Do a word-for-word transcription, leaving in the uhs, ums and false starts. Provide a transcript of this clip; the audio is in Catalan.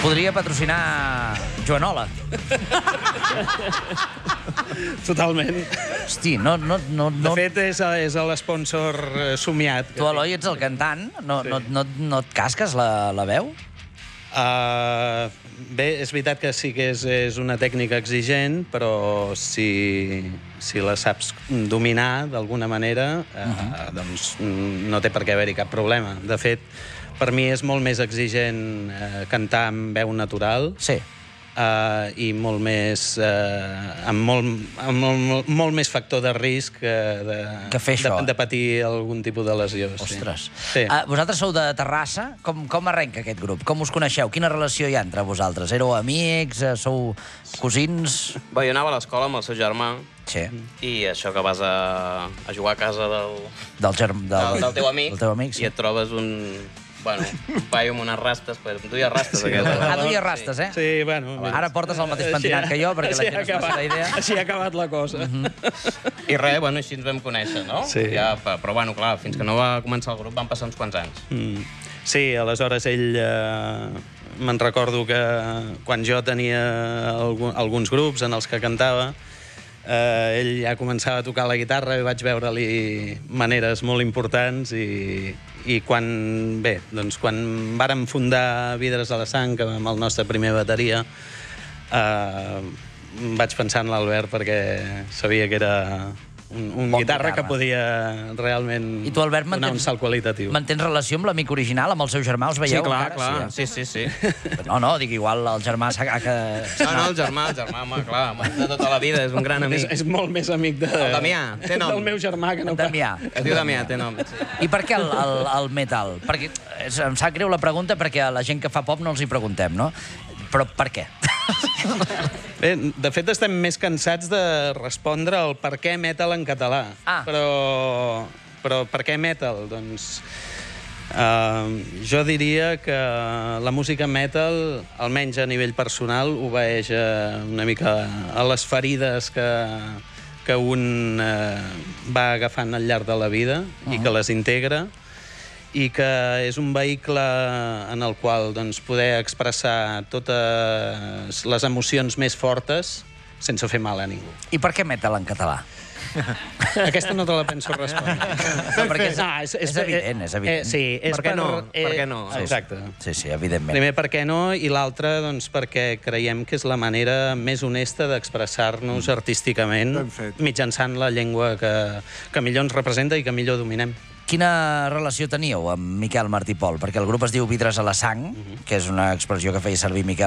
Podria patrocinar Joanola. Totalment. Hosti, no... no, no, De no... fet, és, és l'esponsor somiat. Tu, Eloi, ets el cantant. No, no, no, no et casques la, la veu? Uh, bé, és veritat que sí que és, és una tècnica exigent, però si, si la saps dominar d'alguna manera, uh, uh-huh. doncs no té per què haver-hi cap problema. De fet, per mi és molt més exigent uh, cantar amb veu natural. Sí. Uh, i molt més uh, amb, molt, amb molt, molt, molt més factor de risc uh, de, que fer això. De, de patir algun tipus de lesió. Ostres. Sí. Uh, vosaltres sou de Terrassa. Com, com arrenca aquest grup? Com us coneixeu? Quina relació hi ha entre vosaltres? Éreu amics? Uh, sou cosins? Bé, jo anava a l'escola amb el seu germà. Sí. I això que vas a, a jugar a casa del, del, germ, del, del, del teu amic, del teu amic sí. I et trobes un... Bueno, un paio amb unes rastes, però em duia rastes. Sí, ah, duia rastes, eh? Sí, bueno... Ara portes el mateix pentinat que jo, perquè la gent es faci la idea. Així ha acabat la cosa. Mm-hmm. I res, bueno, així ens vam conèixer, no? Sí. Ja, però, bueno, clar, fins que no va començar el grup van passar uns quants anys. Mm. Sí, aleshores ell... Eh, me'n recordo que quan jo tenia algun, alguns grups en els que cantava, eh, ell ja començava a tocar la guitarra i vaig veure-li maneres molt importants i... I quan, bé, doncs quan vàrem fundar Vidres a la Sang, amb el nostre primer bateria, eh, vaig pensar en l'Albert perquè sabia que era un, un bon guitarra, guitarra que podia realment I tu, Albert, donar mantens, un salt qualitatiu. Mantens relació amb l'amic original, amb el seu germà? Us veieu sí, clar, encara? clar. Sí, sí, sí, sí. No, no, dic, igual el germà s'ha... Que... No, no, el germà, el germà, home, clar, de tota la vida, és un gran amic. És, és molt més amic de, el Damià, té nom. del meu germà que no pas. Damià. Es diu Damià, té nom. Sí. I per què el, el, el metal? Perquè em sap greu la pregunta perquè a la gent que fa pop no els hi preguntem, no? Però per què? Bé, de fet, estem més cansats de respondre el per què metal en català. Ah. Però, però per què metal? Doncs uh, jo diria que la música metal, almenys a nivell personal, obeeix una mica a les ferides que, que un uh, va agafant al llarg de la vida uh-huh. i que les integra, i que és un vehicle en el qual doncs, poder expressar totes les emocions més fortes sense fer mal a ningú. I per què metal en català? Aquesta no te la penso respondre. No, perquè és, no, és, és, és evident, és evident. Eh, sí, és per què no? Eh, per què no? Exacte. Sí, sí, evidentment. Primer, per què no? I l'altre, doncs, perquè creiem que és la manera més honesta d'expressar-nos artísticament mitjançant la llengua que, que millor ens representa i que millor dominem. Quina relació teníeu amb Miquel Martí i Pol? Perquè el grup es diu Vidres a la Sang, que és una expressió que feia servir Miquel